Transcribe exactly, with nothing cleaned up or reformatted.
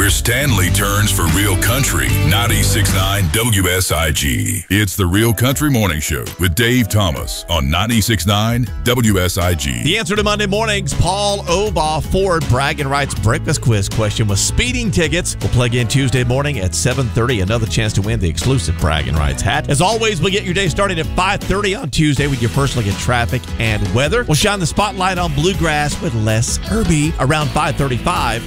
where Stanley turns for real country. ninety-six point nine W S I G. It's the Real Country Morning Show with Dave Thomas on ninety-six point nine W S I G. The answer to Monday morning's Paul Obaugh Ford Bragging Rights breakfast quiz question was speeding tickets. We'll play again Tuesday morning at seven thirty. Another chance to win the exclusive Bragging Rights hat. As always, we'll get your day started at five thirty on Tuesday with your first look at traffic and weather. We'll shine the spotlight on bluegrass with Les Irby around five thirty-five.